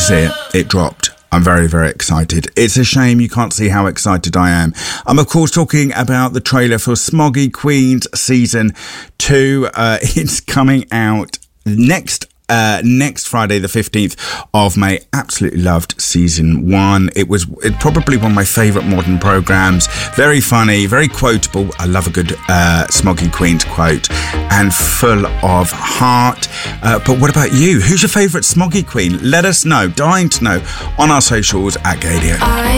see it. It dropped. I'm very, very excited. It's a shame you can't see how excited I am. I'm, of course, talking about the trailer for Smoggy Queens Season 2. It's coming out next Friday, the 15th of May. Absolutely loved Season 1. It's probably one of my favourite modern programmes. Very funny, very quotable. I love a good Smoggy Queens quote, and full of heart. But what about you? Who's your favourite Smoggy Queen? Let us know. Dying to know on our socials at Gadio.